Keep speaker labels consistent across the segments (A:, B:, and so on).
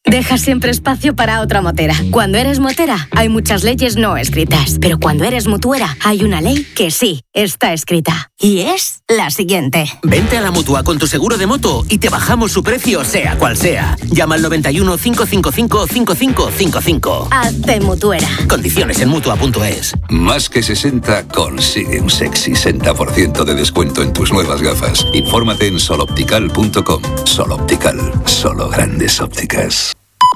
A: Deja siempre espacio para otra motera. Cuando eres motera, hay muchas leyes no escritas. Pero cuando eres mutuera, hay una ley que sí está escrita. Y es la siguiente.
B: Vente a la Mutua con tu seguro de moto y te bajamos su precio, sea cual sea. Llama al 91 555 5555.
A: Hazte mutuera.
B: Condiciones en Mutua.es.
C: Más que 60 consigue un sexy 60% de descuento en tus nuevas gafas. Infórmate en soloptical.com. Sol Optical. Solo grandes ópticas.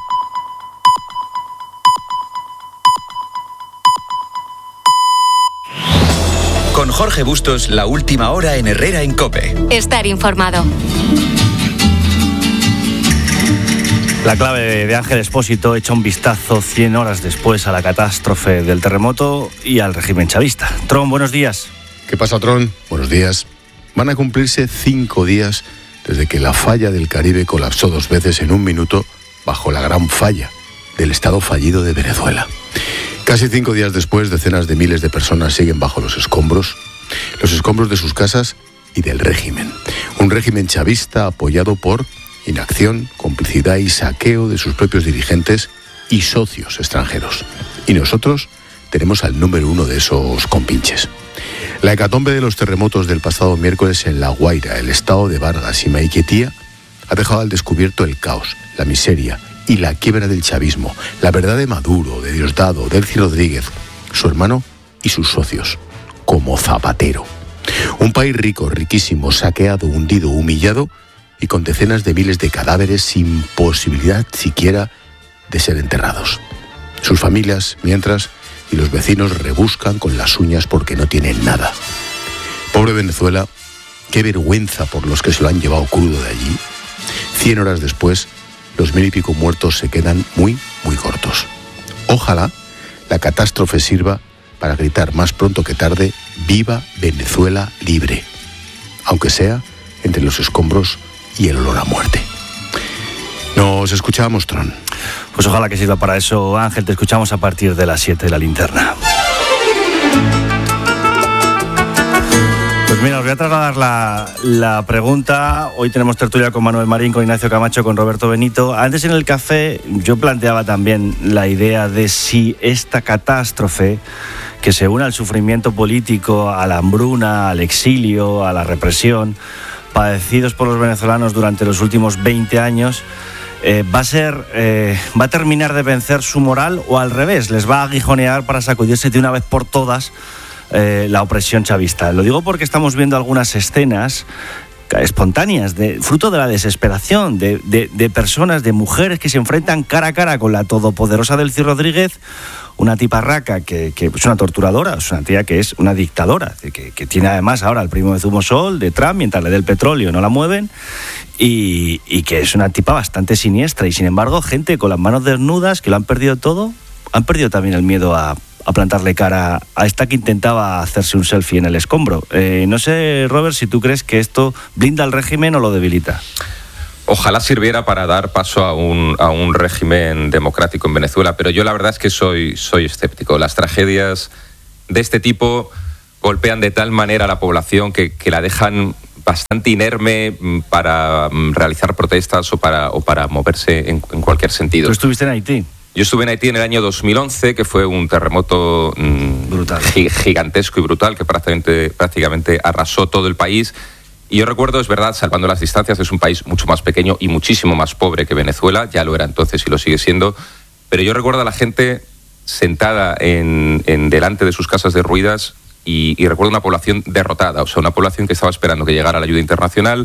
D: Con Jorge Bustos, la última hora en Herrera en COPE.
E: Estar informado.
F: La clave de Ángel Expósito echa un vistazo 100 horas después a la catástrofe del terremoto y al régimen chavista. Tron, buenos días.
G: ¿Qué pasa, Tron? Buenos días. Van a cumplirse 5 días desde que la falla del Caribe colapsó 2 veces en 1 minuto bajo la gran falla del Estado fallido de Venezuela. Casi 5 días después, decenas de miles de personas siguen bajo los escombros de sus casas y del régimen. Un régimen chavista apoyado por inacción, complicidad y saqueo de sus propios dirigentes y socios extranjeros. Y nosotros tenemos al número 1 de esos compinches. La hecatombe de los terremotos del pasado miércoles en La Guaira, el estado de Vargas y Maiquetía ha dejado al descubierto el caos, la miseria y la quiebra del chavismo, la verdad de Maduro, de Diosdado, Delcy Rodríguez, su hermano y sus socios, como Zapatero. Un país rico, riquísimo, saqueado, hundido, humillado y con decenas de miles de cadáveres sin posibilidad siquiera de ser enterrados. Sus familias, mientras, y los vecinos rebuscan con las uñas porque no tienen nada. Pobre Venezuela, qué vergüenza por los que se lo han llevado crudo de allí. 100 horas después, los 1000 y pico muertos se quedan muy, muy cortos. Ojalá la catástrofe sirva para gritar más pronto que tarde: ¡Viva Venezuela libre! Aunque sea entre los escombros y el olor a muerte. Nos escuchamos, Tron.
F: Pues ojalá que sirva para eso. Ángel, te escuchamos a partir de las 7 de la linterna. Pues mira, os voy a trasladar la pregunta. Hoy tenemos tertulia con Manuel Marín, con Ignacio Camacho, con Roberto Benito. Antes en el café yo planteaba también la idea de si esta catástrofe, que se une al sufrimiento político, a la hambruna, al exilio, a la represión, padecidos por los venezolanos durante los últimos 20 años, va a terminar de vencer su moral, o al revés, les va a aguijonear para sacudirse de una vez por todas la opresión chavista. Lo digo porque estamos viendo algunas escenas espontáneas, fruto de la desesperación de personas, de mujeres que se enfrentan cara a cara con la todopoderosa Delcy Rodríguez, una tiparraca que es una torturadora, es una tía que es una dictadora, que tiene además ahora el primo de Zumosol, de Trump, mientras le dé el petróleo no la mueven, y que es una tipa bastante siniestra, y sin embargo gente con las manos desnudas, que lo han perdido todo, han perdido también el miedo a plantarle cara a esta que intentaba hacerse un selfie en el escombro. No sé, Robert, si tú crees que esto blinda al régimen o lo debilita.
H: Ojalá sirviera para dar paso a un régimen democrático en Venezuela, pero yo la verdad es que soy escéptico. Las tragedias de este tipo golpean de tal manera a la población que la dejan bastante inerme para realizar protestas o para moverse en cualquier sentido.
F: ¿Tú estuviste en Haití?
H: Yo estuve en Haití en el año 2011, que fue un terremoto brutal, gigantesco y brutal, que prácticamente arrasó todo el país. Y yo recuerdo, es verdad, salvando las distancias, es un país mucho más pequeño y muchísimo más pobre que Venezuela, ya lo era entonces y lo sigue siendo, pero yo recuerdo a la gente sentada en delante de sus casas derruidas y recuerdo una población derrotada, o sea, una población que estaba esperando que llegara la ayuda internacional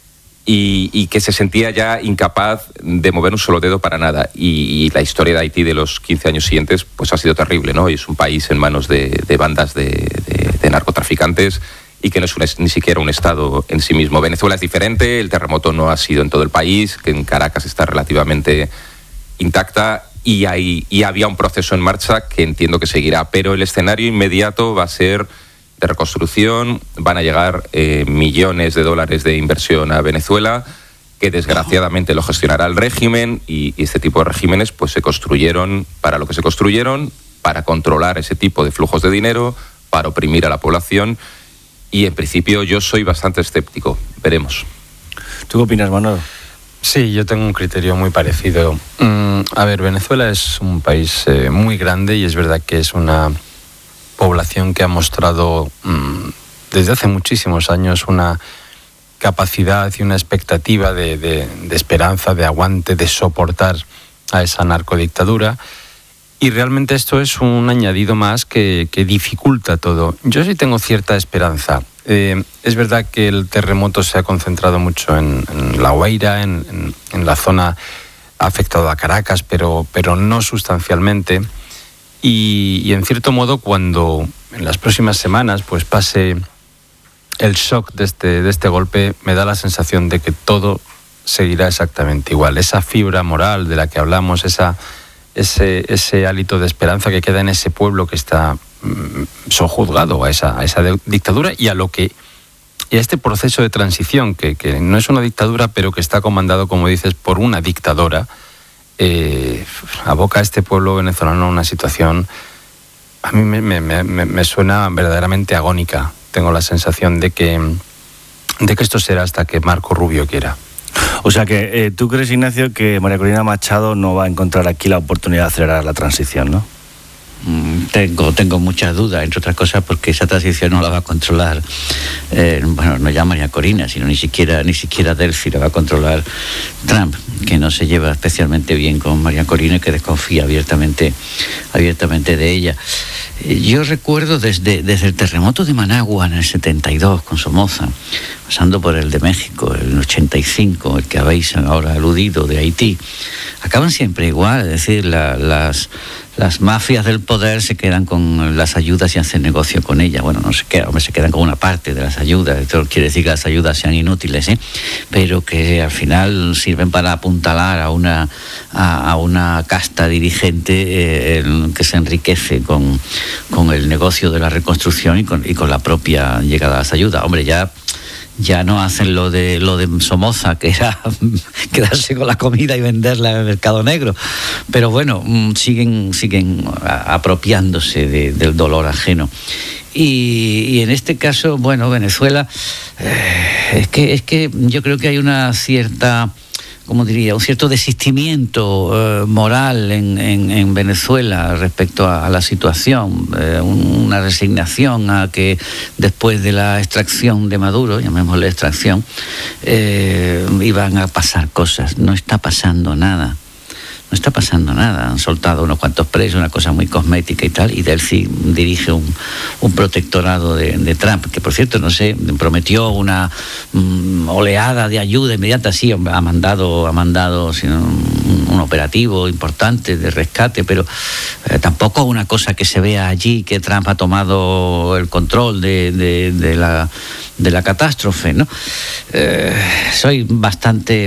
H: y que se sentía ya incapaz de mover un solo dedo para nada. Y la historia de Haití de los 15 años siguientes pues ha sido terrible, ¿no? Y es un país en manos de bandas de narcotraficantes y que no es ni siquiera un estado en sí mismo. Venezuela es diferente, el terremoto no ha sido en todo el país, que en Caracas está relativamente intacta y había un proceso en marcha que entiendo que seguirá, pero el escenario inmediato va a ser de reconstrucción, van a llegar millones de dólares de inversión a Venezuela, que desgraciadamente lo gestionará el régimen, y este tipo de regímenes pues se construyeron para lo que se construyeron, para controlar ese tipo de flujos de dinero, para oprimir a la población, y en principio yo soy bastante escéptico. Veremos.
F: ¿Tú qué opinas, Manuel?
E: Sí, yo tengo un criterio muy parecido. A ver, Venezuela es un país muy grande y es verdad que es una población que ha mostrado desde hace muchísimos años una capacidad y una expectativa de esperanza, de aguante, de soportar a esa narcodictadura. Y realmente esto es un añadido más que dificulta todo. Yo sí tengo cierta esperanza. Es verdad que el terremoto se ha concentrado mucho en La Guaira, en la zona afectada a Caracas, pero no sustancialmente. Y en cierto modo, cuando en las próximas semanas pues pase el shock de este golpe, me da la sensación de que todo seguirá exactamente igual. Esa fibra moral de la que hablamos, ese hálito de esperanza que queda en ese pueblo que está sojuzgado a esa dictadura y a este proceso de transición que no es una dictadura pero que está comandado, como dices, por una dictadora, aboca a este pueblo venezolano a una situación, a mí me suena verdaderamente agónica. Tengo la sensación de que esto será hasta que Marco Rubio quiera.
F: O sea que tú crees, Ignacio, que María Corina Machado no va a encontrar aquí la oportunidad de acelerar la transición, ¿no?
I: Tengo muchas dudas, entre otras cosas porque esa transición no la va a controlar, no ya María Corina, sino ni siquiera Delcy la va a controlar Trump, que no se lleva especialmente bien con María Corina y que desconfía abiertamente de ella. Yo recuerdo desde el terremoto de Managua en el 72 con Somoza, pasando por el de México, el 85, el que habéis ahora aludido de Haití, acaban siempre igual, es decir, las mafias del poder se quedan con las ayudas y hacen negocio con ellas. Bueno, no se quedan, se quedan con una parte de las ayudas. Esto quiere decir que las ayudas sean inútiles, pero que al final sirven para apuntalar a una casta dirigente que se enriquece con el negocio de la reconstrucción y con la propia llegada a las ayudas. Hombre, ya no hacen lo de Somoza, que era quedarse con la comida y venderla en el mercado negro. Pero bueno, siguen apropiándose del dolor ajeno. Y en este caso, bueno, Venezuela, es que yo creo que hay una cierta, como diría, un cierto desistimiento moral en Venezuela respecto a la situación, una resignación a que después de la extracción de Maduro, llamémosle extracción, iban a pasar cosas. No está pasando nada. No está pasando nada, han soltado unos cuantos presos, una cosa muy cosmética y tal, y Delcy dirige un protectorado de Trump, que por cierto, no sé, prometió una oleada de ayuda inmediata, sí, ha mandado un operativo importante de rescate, pero tampoco una cosa que se vea allí, que Trump ha tomado el control de la catástrofe, ¿no? Soy bastante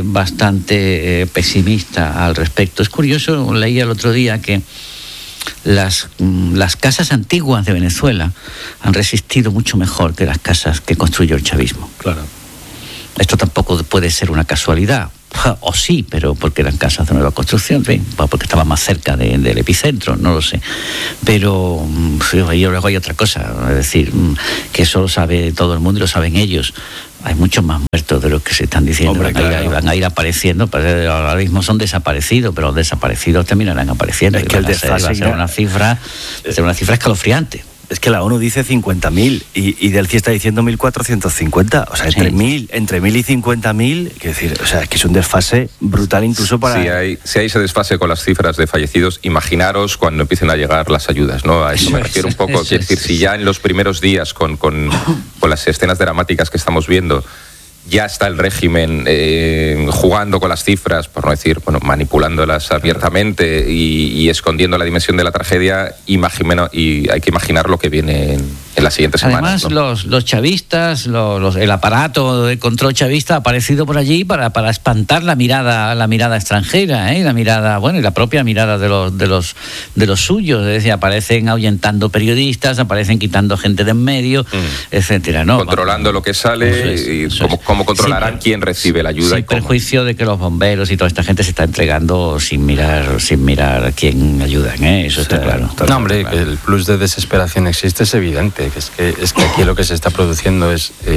I: pesimista al respecto. Es curioso, leí el otro día que las casas antiguas de Venezuela han resistido mucho mejor que las casas que construyó el chavismo.
F: Claro.
I: Esto tampoco puede ser una casualidad. O sí, pero porque eran casas de nueva construcción, porque estaban más cerca del epicentro, no lo sé. Pero luego hay otra cosa, es decir, que eso lo sabe todo el mundo y lo saben ellos. Hay muchos más muertos de los que se están diciendo. Hombre, van a ir apareciendo, ahora mismo son desaparecidos, pero los desaparecidos terminarán apareciendo. Es que el desfase va a ser una cifra escalofriante.
F: Es que la ONU dice 50.000 y Delcy está diciendo 1.450. O sea, entre 1.000 y 50.000, quiero decir, o sea, es que es un desfase brutal incluso para...
H: Si hay ese desfase con las cifras de fallecidos, imaginaros cuando empiecen a llegar las ayudas, ¿no? A eso me refiero un poco. Quiero decir, si ya en los primeros días con las escenas dramáticas que estamos viendo, ya está el régimen jugando con las cifras, por no decir, manipulándolas abiertamente y escondiendo la dimensión de la tragedia, y hay que imaginar lo que viene en las siguientes semanas.
I: Además, ¿no? los chavistas, el aparato de control chavista ha aparecido por allí para espantar la mirada extranjera, la mirada, y la propia mirada de los suyos. Es decir, aparecen ahuyentando periodistas, aparecen quitando gente de en medio, etcétera, ¿no?
H: Controlando lo que sale y cómo controlarán quién recibe la ayuda.
I: Sin perjuicio de que los bomberos y toda esta gente se está entregando sin mirar a quién ayudan, eso está claro.
E: No, hombre, que el plus de desesperación existe, es evidente. Es que aquí lo que se está produciendo es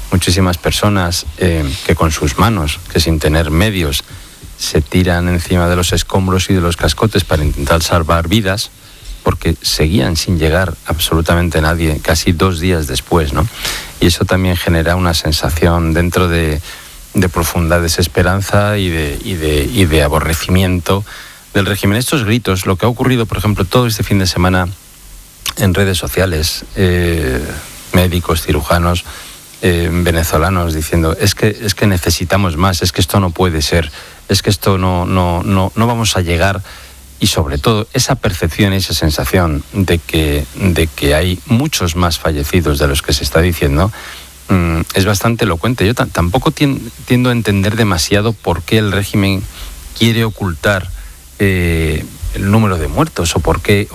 E: muchísimas personas que con sus manos, que sin tener medios, se tiran encima de los escombros y de los cascotes para intentar salvar vidas, porque seguían sin llegar absolutamente nadie, casi 2 días después, ¿no? Y eso también genera una sensación dentro de profunda desesperanza y de aborrecimiento del régimen. Estos gritos, lo que ha ocurrido, por ejemplo, todo este fin de semana en redes sociales, médicos, cirujanos, venezolanos diciendo es que necesitamos más, es que esto no puede ser, es que esto no vamos a llegar. Y sobre todo esa percepción y esa sensación de que hay muchos más fallecidos de los que se está diciendo es bastante elocuente. Yo tampoco tiendo a entender demasiado por qué el régimen quiere ocultar el número de muertos o por qué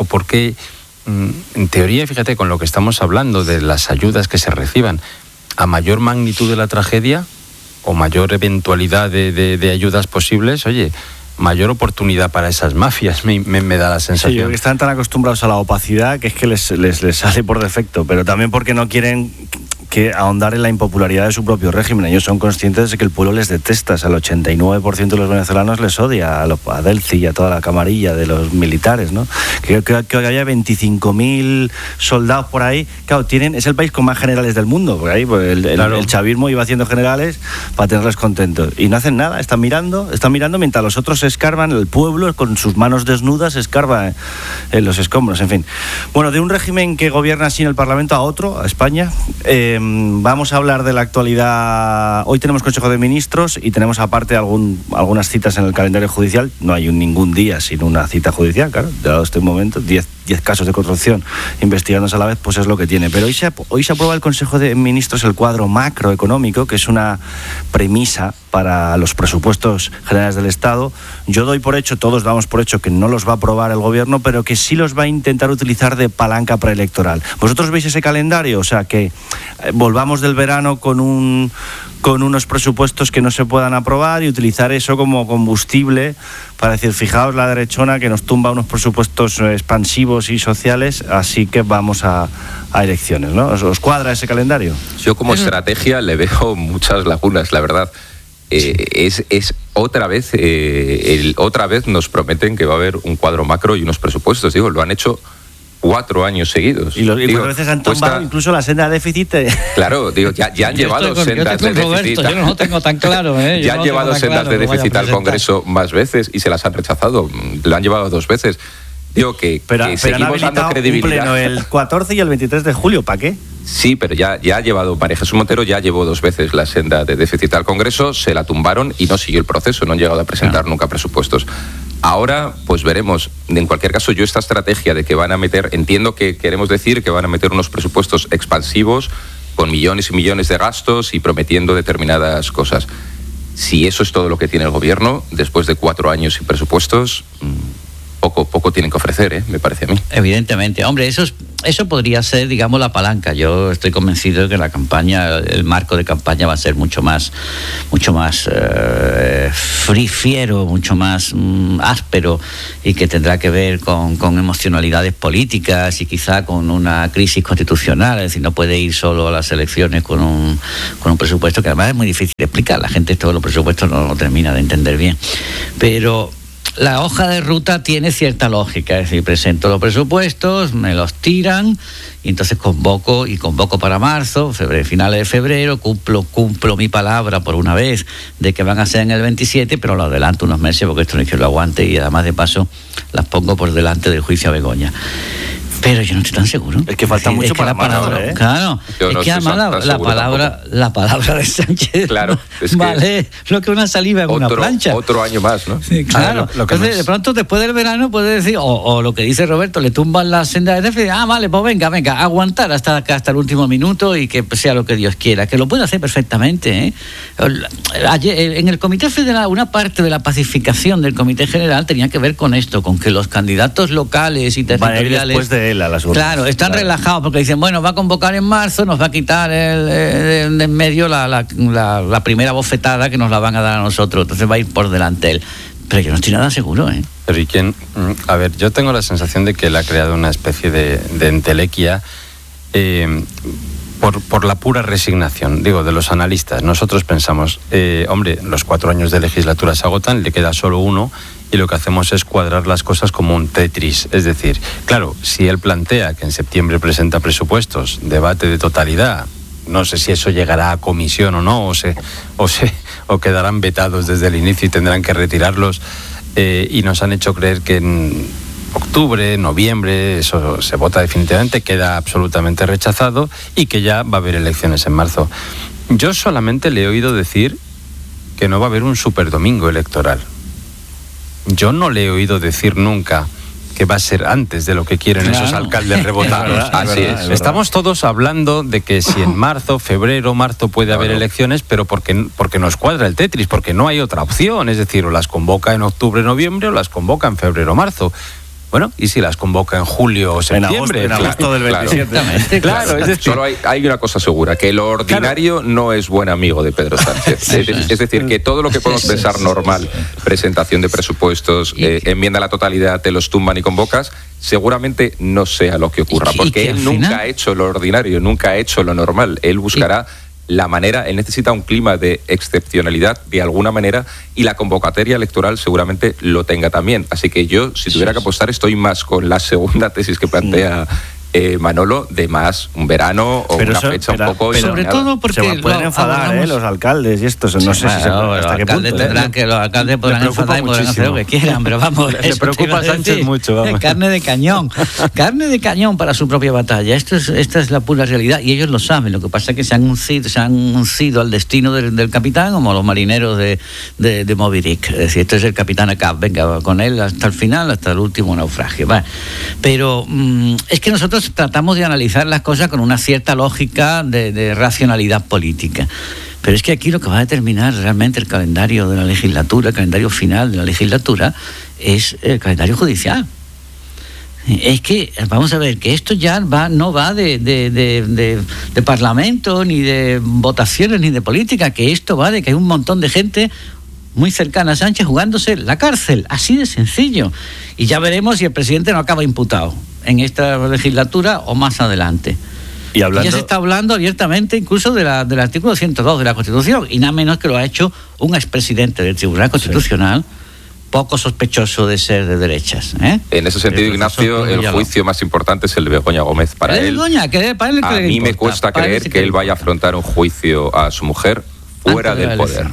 E: en teoría, fíjate, con lo que estamos hablando de las ayudas que se reciban, a mayor magnitud de la tragedia o mayor eventualidad de ayudas posibles, oye, mayor oportunidad para esas mafias, me da la sensación.
F: Sí, yo creo que están tan acostumbrados a la opacidad que es que les sale por defecto, pero también porque no quieren que ahondar en la impopularidad de su propio régimen. Ellos son conscientes de que el pueblo les detesta, o sea, el 89% de los venezolanos les odia, a Delcy y a toda la camarilla de los militares, ¿no? Que haya 25.000 soldados por ahí, claro, es el país con más generales del mundo, por ahí, pues el chavismo iba haciendo generales para tenerles contentos, y no hacen nada, están mirando mientras los otros escarban, el pueblo con sus manos desnudas escarba en los escombros, en fin. Bueno, de un régimen que gobierna así en el Parlamento a otro, a España, vamos a hablar de la actualidad. Hoy tenemos Consejo de Ministros y tenemos aparte algunas citas en el calendario judicial. No hay ningún día sin una cita judicial, claro, dado este momento, 10 casos de corrupción investigándose a la vez, pues es lo que tiene. Pero hoy se aprueba el Consejo de Ministros el cuadro macroeconómico, que es una premisa para los presupuestos generales del Estado. Yo doy por hecho, todos damos por hecho, que no los va a aprobar el gobierno, pero que sí los va a intentar utilizar de palanca preelectoral. ¿Vosotros veis ese calendario? O sea, que volvamos del verano con unos presupuestos que no se puedan aprobar y utilizar eso como combustible para decir, fijaos la derechona que nos tumba unos presupuestos expansivos y sociales, así que vamos a elecciones, ¿no? ¿Os cuadra ese calendario?
H: Yo como estrategia le veo muchas lagunas, la verdad. Es otra vez nos prometen que va a haber un cuadro macro y unos presupuestos. Digo, lo han hecho 4 años seguidos.
F: Y por veces han tomado incluso la senda de déficit.
H: Claro, digo, ya han llevado sendas de déficit.
I: Yo no lo tengo tan claro.
H: Ya han llevado sendas de déficit al Congreso más veces y se las han rechazado. Lo han llevado 2 veces. Digo que seguimos dando credibilidad.
F: Un pleno el 14 y el 23 de julio, ¿para qué?
H: Sí, pero ya ha llevado, María Jesús Montero ya llevó 2 veces la senda de déficit al Congreso, se la tumbaron y no siguió el proceso, no han llegado a presentar nunca presupuestos. Ahora, pues veremos. En cualquier caso, yo esta estrategia de que van a meter, entiendo que queremos decir que van a meter unos presupuestos expansivos con millones y millones de gastos y prometiendo determinadas cosas. Si eso es todo lo que tiene el gobierno, después de 4 años sin presupuestos, poco tienen que ofrecer, me parece a mí.
I: Evidentemente. Hombre, eso podría ser, digamos, la palanca. Yo estoy convencido de que la campaña, el marco de campaña va a ser mucho más fiero, mucho más áspero, y que tendrá que ver con emocionalidades políticas y quizá con una crisis constitucional. Es decir, no puede ir solo a las elecciones con un presupuesto que además es muy difícil de explicar. La gente todos los presupuestos no lo termina de entender bien. Pero la hoja de ruta tiene cierta lógica, es decir, presento los presupuestos, me los tiran y entonces convoco para marzo, finales de febrero, cumplo mi palabra por una vez de que van a ser en el 27, pero lo adelanto unos meses porque esto no es que lo aguante y además de paso las pongo por delante del juicio a Begoña. Pero yo no estoy tan seguro.
F: Es que falta mucho para marzo, ¿eh?
I: Claro, es que además la palabra de Sánchez,
H: claro, es
I: vale lo que una saliva en una plancha.
H: Otro año más, ¿no?
I: Sí, claro. Entonces, de pronto, después del verano, puede decir, o lo que dice Roberto, le tumban la senda de déficit. Vale, pues venga, aguantar hasta el último minuto y que sea lo que Dios quiera, que lo puede hacer perfectamente, ¿eh? Ayer, en el Comité Federal, una parte de la pacificación del Comité General tenía que ver con esto, con que los candidatos locales y territoriales
F: después de él a las urnas.
I: Claro, están relajados porque dicen, bueno, va a convocar en marzo, nos va a quitar en medio la primera bofetada que nos la van a dar a nosotros, entonces va a ir por delante él. Pero yo no estoy nada seguro, ¿eh?
E: Pero ¿y quién? A ver, yo tengo la sensación de que él ha creado una especie de entelequia por la pura resignación, digo, de los analistas. Nosotros pensamos, hombre, los 4 años de legislatura se agotan, le queda solo uno, y lo que hacemos es cuadrar las cosas como un Tetris. Es decir, claro, si él plantea que en septiembre presenta presupuestos, debate de totalidad, no sé si eso llegará a comisión o no, o quedarán vetados desde el inicio y tendrán que retirarlos, y nos han hecho creer que en octubre, noviembre, eso se vota definitivamente, queda absolutamente rechazado, y que ya va a haber elecciones en marzo. Yo solamente le he oído decir que no va a haber un superdomingo electoral. Yo no le he oído decir nunca que va a ser antes de lo que quieren esos alcaldes rebotados.
H: Así es.
E: Estamos todos hablando de que si en marzo, febrero, marzo puede haber elecciones, pero porque nos cuadra el Tetris, porque no hay otra opción. Es decir, o las convoca en octubre, noviembre, o las convoca en febrero, marzo. Bueno, ¿y si las convoca en julio o septiembre?
F: En agosto del 27.
E: Claro, es decir,
H: solo hay una cosa segura, que lo ordinario no es buen amigo de Pedro Sánchez. Es decir, que todo lo que podemos pensar normal, presentación de presupuestos, enmienda a la totalidad, te los tumban y convocas, seguramente no sea lo que ocurra, porque él nunca ha hecho lo ordinario, nunca ha hecho lo normal. Él buscará la manera, él necesita un clima de excepcionalidad de alguna manera, y la convocatoria electoral seguramente lo tenga también. Así que yo, si tuviera que apostar, estoy más con la segunda tesis que plantea Manolo, de más un verano o una fecha un poco...
I: Sobre todo porque...
F: Se pueden enfadar los alcaldes y estos, no sé si hasta qué punto.
I: Los alcaldes podrán enfadar y podrán hacer lo que quieran, pero vamos...
E: Le preocupa a Sánchez mucho, vamos.
I: Carne de cañón para su propia batalla. Esta es la pura realidad, y ellos lo saben. Lo que pasa es que se han uncido al destino del capitán, como los marineros de Moby Dick. Es decir, este es el capitán acá, venga, con él hasta el final, hasta el último naufragio. Va. Pero es que nosotros tratamos de analizar las cosas con una cierta lógica de racionalidad política. Pero es que aquí lo que va a determinar realmente el calendario de la legislatura, el calendario final de la legislatura, es el calendario judicial. Es que, vamos a ver, que esto ya no va de parlamento, ni de votaciones, ni de política, que esto va de que hay un montón de gente muy cercana a Sánchez jugándose la cárcel, así de sencillo. Y ya veremos si el presidente no acaba imputado en esta legislatura o más adelante. Y ya se está hablando abiertamente incluso del artículo 102 de la Constitución, y nada menos que lo ha hecho un expresidente del Tribunal Constitucional, poco sospechoso de ser de derechas.
H: En ese sentido, Ignacio, el juicio más importante es el de Begoña Gómez. Para él, a mí me cuesta creer que él vaya a afrontar un juicio a su mujer fuera del poder.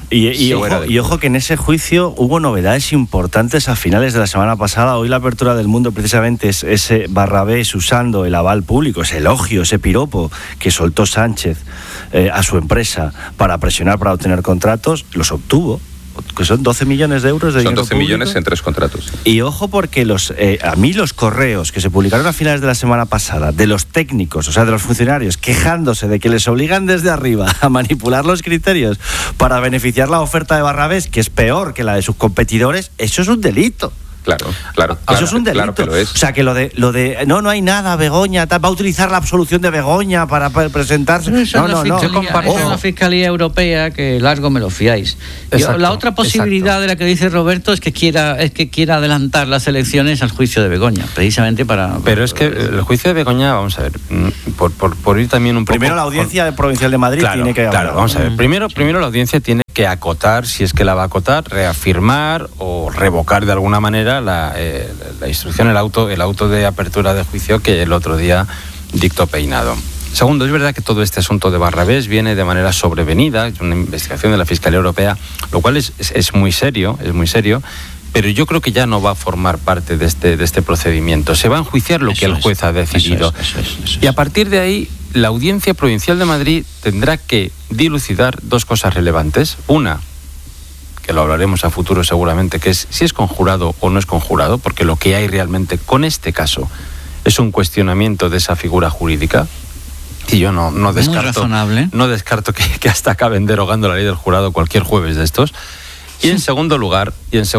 F: Y ojo que en ese juicio hubo novedades importantes a finales de la semana pasada. Hoy la apertura del Mundo precisamente es ese Barrabés usando el aval público, ese elogio, ese piropo que soltó Sánchez a su empresa para presionar para obtener contratos. Los obtuvo, que son 12 millones de euros de dinero público.
H: Son 12 millones en 3 contratos.
F: Y ojo, porque a mí los correos que se publicaron a finales de la semana pasada de los técnicos, o sea, de los funcionarios, quejándose de que les obligan desde arriba a manipular los criterios para beneficiar la oferta de Barrabés, que es peor que la de sus competidores, eso es un delito.
H: Claro.
F: Eso es un delito.
H: Claro que lo es.
F: O sea, que lo de no hay nada, Begoña, va a utilizar la absolución de Begoña para presentarse.
I: Eso es la Fiscalía Europea, que largo me lo fiáis. La otra posibilidad de la que dice Roberto es que quiera adelantar las elecciones al juicio de Begoña, precisamente para...
E: Pero es que el juicio de Begoña, vamos a ver, por ir también un poco...
F: Primero la Audiencia Provincial de Madrid tiene que...
E: Claro, vamos a ver. Primero la Audiencia tiene que acotar, si es que la va a acotar, reafirmar o revocar de alguna manera la instrucción, el auto de apertura de juicio que el otro día dictó Peinado. Segundo, es verdad que todo este asunto de Barrabés viene de manera sobrevenida, es una investigación de la Fiscalía Europea, lo cual es muy serio, pero yo creo que ya no va a formar parte de este procedimiento. Se va a enjuiciar lo que el juez ha decidido. Y a partir de ahí, la Audiencia Provincial de Madrid tendrá que dilucidar 2 cosas relevantes. Una, que lo hablaremos a futuro seguramente, que es si es conjurado o no es conjurado, porque lo que hay realmente con este caso es un cuestionamiento de esa figura jurídica. Y yo no descarto que hasta acaben derogando la ley del jurado cualquier jueves de estos. Y en segundo lugar,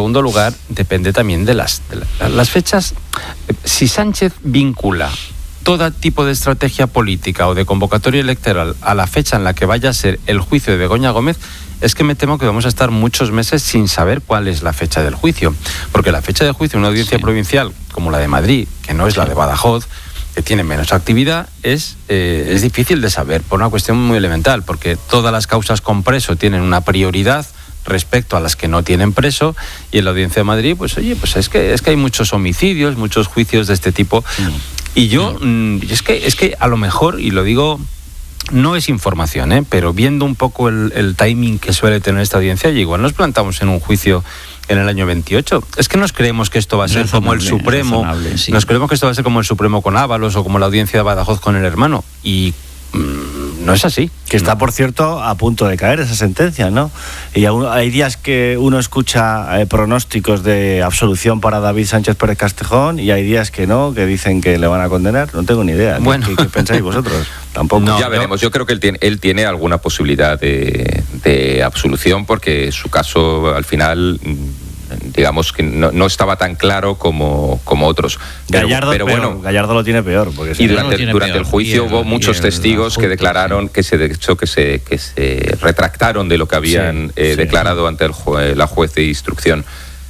E: depende también de las fechas. Si Sánchez vincula todo tipo de estrategia política o de convocatoria electoral a la fecha en la que vaya a ser el juicio de Begoña Gómez, es que me temo que vamos a estar muchos meses sin saber cuál es la fecha del juicio. Porque la fecha de juicio en una audiencia provincial como la de Madrid, que no es la de Badajoz, que tienen menos actividad, es difícil de saber por una cuestión muy elemental, porque todas las causas con preso tienen una prioridad respecto a las que no tienen preso, y en la Audiencia de Madrid, pues oye, pues es que hay muchos homicidios, muchos juicios de este tipo, y yo, es que a lo mejor, y lo digo, no es información, pero viendo un poco el timing que suele tener esta audiencia, y igual nos plantamos en un juicio en el año 28. Es que nos creemos que esto va a ser como el Supremo, sí. Nos creemos que esto va a ser como el Supremo con Ábalos o como la Audiencia de Badajoz con el hermano, y no es así.
F: Que está, por cierto, a punto de caer esa sentencia, ¿no? Y hay días que uno escucha pronósticos de absolución para David Sánchez Pérez Castejón, y hay días que no, que dicen que le van a condenar. No tengo ni idea.
E: Bueno.
F: ¿Qué pensáis vosotros? Tampoco.
H: No, ya veremos. Yo creo que él tiene alguna posibilidad de absolución, porque su caso, al final, digamos que no estaba tan claro como otros.
F: Gallardo,
H: pero bueno,
F: Gallardo lo tiene peor. Porque
H: y durante el juicio hubo muchos testigos que declararon que se retractaron de lo que habían declarado ante la juez de instrucción.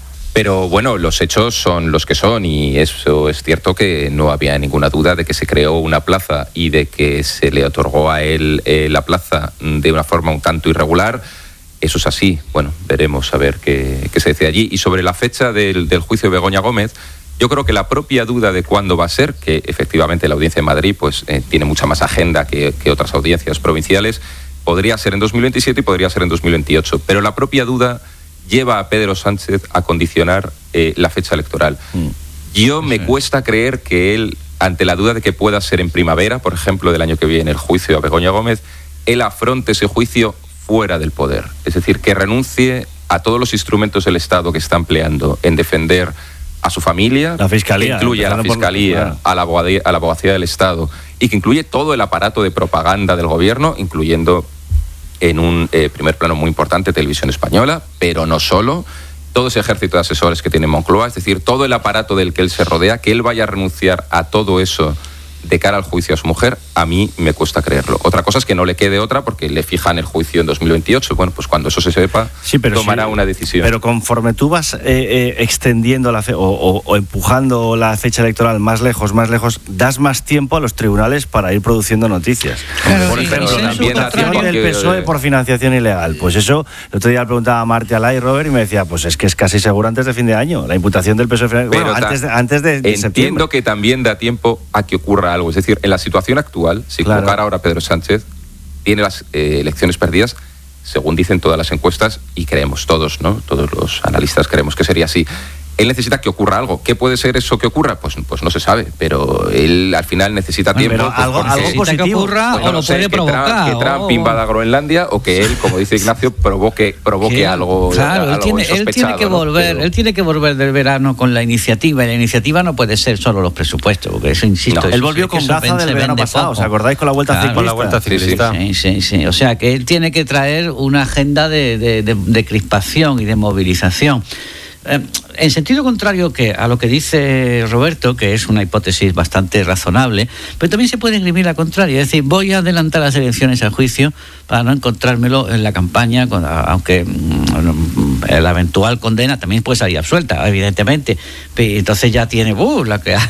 H: Pero bueno, los hechos son los que son, y eso es cierto, que no había ninguna duda de que se creó una plaza y de que se le otorgó a él la plaza de una forma un tanto irregular. Eso es así. Bueno, veremos a ver qué se decide allí. Y sobre la fecha del juicio de Begoña Gómez, yo creo que la propia duda de cuándo va a ser, que efectivamente la Audiencia de Madrid pues tiene mucha más agenda que otras audiencias provinciales, podría ser en 2027 y podría ser en 2028. Pero la propia duda lleva a Pedro Sánchez a condicionar la fecha electoral. Yo me cuesta creer que él, ante la duda de que pueda ser en primavera, por ejemplo, del año que viene, el juicio a Begoña Gómez, él afronte ese juicio fuera del poder. Es decir, que renuncie a todos los instrumentos del Estado que está empleando en defender a su familia,
F: la Fiscalía,
H: que incluye a la Fiscalía, a la Abogacía del Estado, y que incluye todo el aparato de propaganda del gobierno, incluyendo en un primer plano muy importante Televisión Española, pero no solo, todo ese ejército de asesores que tiene Moncloa, es decir, todo el aparato del que él se rodea, que él vaya a renunciar a todo eso de cara al juicio a su mujer, a mí me cuesta creerlo. Otra cosa es que no le quede otra, porque le fijan el juicio en 2028. Bueno, pues cuando eso se sepa, tomará una decisión.
F: Pero conforme tú vas extendiendo o empujando la fecha electoral más lejos, das más tiempo a los tribunales para ir produciendo noticias.
J: Claro,
F: por ejemplo, la imputación del PSOE por financiación ilegal. Pues eso, el otro día le preguntaba a Martí Alay, Robert, y me decía, pues es que es casi seguro antes de fin de año, la imputación del PSOE. Bueno, antes de septiembre.
H: Entiendo que también da tiempo a que ocurra algo. Es decir, en la situación actual, si convocara ahora Pedro Sánchez, tiene las elecciones perdidas, según dicen todas las encuestas, y creemos todos, ¿no? Todos los analistas creemos que sería así. Él necesita que ocurra algo. ¿Qué puede ser eso que ocurra? Pues no se sabe, pero él al final necesita tiempo.
F: Pero algo positivo
J: que ocurra, o lo puede provocar.
H: Que Trump invada Groenlandia, o que él, como dice Ignacio, provoque algo.
J: Claro,
H: algo
J: él tiene que volver,
H: ¿no?
J: Él tiene que volver del verano con la iniciativa, y la iniciativa no puede ser solo los presupuestos, porque eso, insisto.
F: Él volvió con Gaza del verano pasado, ¿os acordáis? Con la vuelta ciclista.
E: Con la vuelta ciclista.
J: Sí. O sea, que él tiene que traer una agenda de crispación y de movilización. En sentido contrario que a lo que dice Roberto, que es una hipótesis bastante razonable, pero también se puede esgrimir la contraria, es decir, voy a adelantar las elecciones al juicio para no encontrármelo en la campaña, aunque la eventual condena también puede salir absuelta, evidentemente, entonces ya tiene la que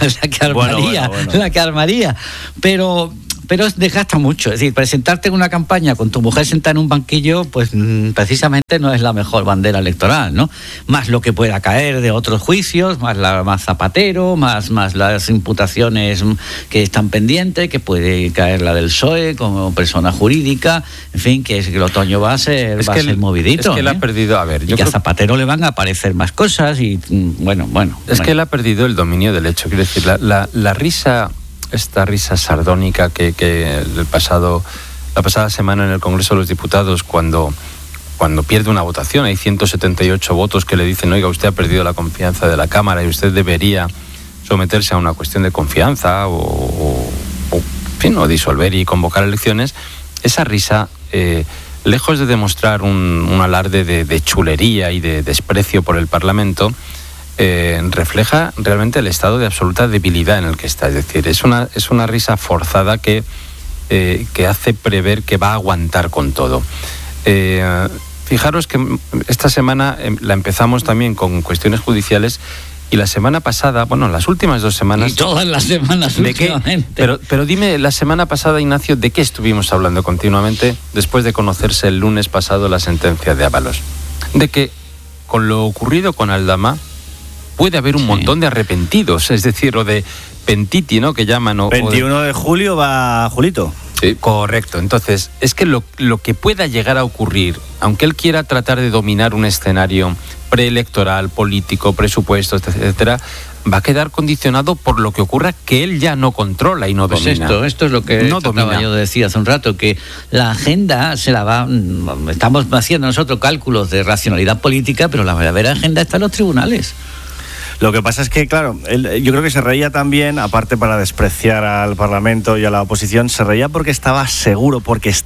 J: armaría, pero desgasta mucho. Es decir, presentarte en una campaña con tu mujer sentada en un banquillo, pues precisamente no es la mejor bandera electoral, ¿no? Más lo que pueda caer de otros juicios, más Zapatero, más las imputaciones que están pendientes, que puede caer la del PSOE como persona jurídica, en fin, que el otoño va a ser movidito.
E: Es que él ha perdido,
J: y que a Zapatero le van a aparecer más cosas y bueno.
E: Que él ha perdido el dominio del hecho. Quiero decir, la risa... Esta risa sardónica que la pasada semana en el Congreso de los Diputados, cuando pierde una votación, hay 178 votos que le dicen, oiga, usted ha perdido la confianza de la Cámara y usted debería someterse a una cuestión de confianza o disolver y convocar elecciones. Esa risa, lejos de demostrar un alarde de chulería y de desprecio por el Parlamento, refleja realmente el estado de absoluta debilidad en el que está. Es decir, es una risa forzada que hace prever que va a aguantar con todo. Fijaros que esta semana la empezamos también con cuestiones judiciales, Y la semana pasada, las últimas 2 semanas...
J: Y todas las semanas últimamente.
E: Pero dime, la semana pasada, Ignacio, ¿de qué estuvimos hablando continuamente después de conocerse el lunes pasado la sentencia de Ábalos? De que con lo ocurrido con Aldama puede haber un montón de arrepentidos, es decir, o de pentiti, ¿no?, que llaman.
F: 21 de julio va Julito.
E: Sí. Correcto. Entonces, es que lo que pueda llegar a ocurrir, aunque él quiera tratar de dominar un escenario preelectoral, político, presupuestos, etcétera, va a quedar condicionado por lo que ocurra que él ya no controla y no domina.
J: Esto es lo que
E: no domina.
J: Yo decía hace un rato, que la agenda estamos haciendo nosotros cálculos de racionalidad política, pero la verdadera agenda está en los tribunales.
F: Lo que pasa es que, claro, yo creo que se reía también, aparte para despreciar al Parlamento y a la oposición, se reía porque está seguro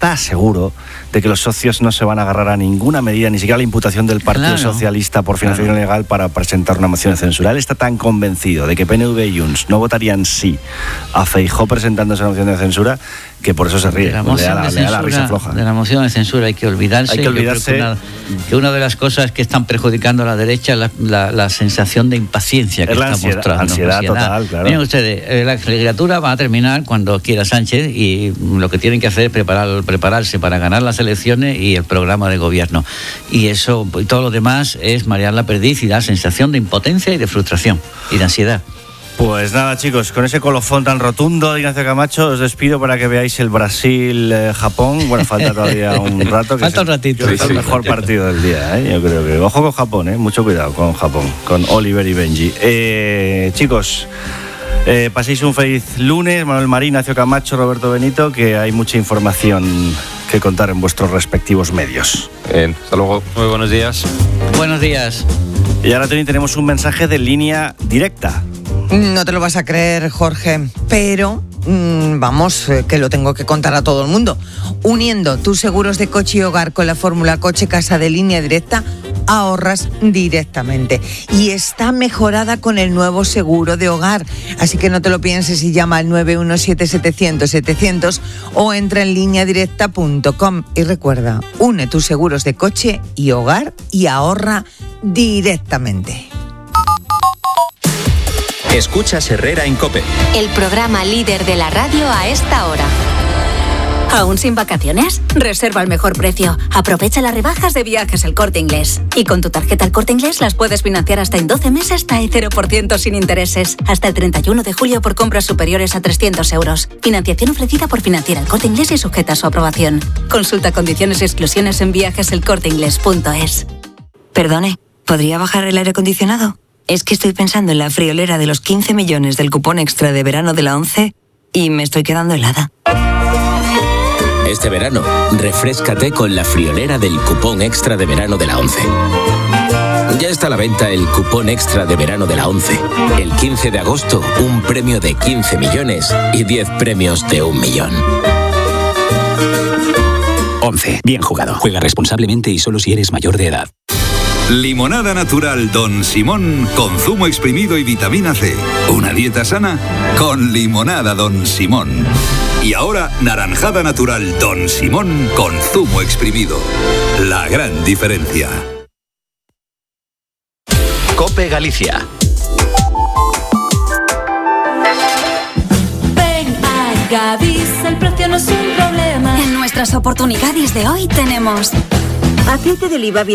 F: de que los socios no se van a agarrar a ninguna medida, ni siquiera a la imputación del Partido Socialista por financiación ilegal para presentar una moción de censura. Él está tan convencido de que PNV y Junts no votarían sí a Feijóo presentando esa moción de censura que por eso se ríe. Le da la risa floja.
J: De la moción de censura hay que olvidarse. Que una de las cosas que están perjudicando a la derecha es la sensación de impaciencia que está mostrando.
F: Ansiedad total, claro.
J: Miren ustedes, la legislatura va a terminar cuando quiera Sánchez y lo que tienen que hacer es prepararse para ganar las elecciones y el programa de gobierno. Y eso y todo lo demás es marear la perdiz y dar sensación de impotencia y de frustración y de ansiedad.
F: Pues nada, chicos, con ese colofón tan rotundo de Ignacio Camacho os despido para que veáis el Brasil-Japón. Bueno, falta todavía un rato.
J: Falta un ratito.
F: Es el mejor partido del día, ¿eh? Yo creo que... Ojo con Japón, mucho cuidado con Japón, con Oliver y Benji. Chicos, paséis un feliz lunes. Manuel Marín, Ignacio Camacho, Roberto Benito, que hay mucha información que contar en vuestros respectivos medios.
H: Hasta luego.
E: Muy buenos días.
J: Buenos días.
F: Y ahora tenemos un mensaje de línea directa.
K: No te lo vas a creer, Jorge, pero que lo tengo que contar a todo el mundo. Uniendo tus seguros de coche y hogar con la fórmula Coche Casa de Línea Directa, ahorras directamente. Y está mejorada con el nuevo seguro de hogar. Así que no te lo pienses y llama al 917-700-700 o entra en lineadirecta.com. Y recuerda, une tus seguros de coche y hogar y ahorra directamente.
D: Escuchas Herrera en COPE.
A: El programa líder de la radio a esta hora. ¿Aún sin vacaciones? Reserva al mejor precio. Aprovecha las rebajas de Viajes El Corte Inglés. Y con tu tarjeta El Corte Inglés las puedes financiar hasta en 12 meses hasta el 0% sin intereses. Hasta el 31 de julio por compras superiores a 300 euros. Financiación ofrecida por Financiera El Corte Inglés y sujeta a su aprobación. Consulta condiciones y exclusiones en viajeselcorteinglés.es.
L: Perdone, ¿podría bajar el aire acondicionado? Es que estoy pensando en la friolera de los 15 millones del cupón extra de verano de la ONCE y me estoy quedando helada.
M: Este verano, refréscate con la friolera del cupón extra de verano de la ONCE. Ya está a la venta el cupón extra de verano de la ONCE. El 15 de agosto, un premio de 15 millones y 10 premios de 1 millón.
N: ONCE. Bien jugado. Juega responsablemente y solo si eres mayor de edad.
C: Limonada natural Don Simón con zumo exprimido y vitamina C. Una dieta sana con limonada Don Simón. Y ahora naranjada natural Don Simón con zumo exprimido. La gran diferencia.
D: COPE Galicia.
O: Ven a Gadis, el precio no es un problema.
A: En nuestras oportunidades de hoy tenemos
O: aceite de oliva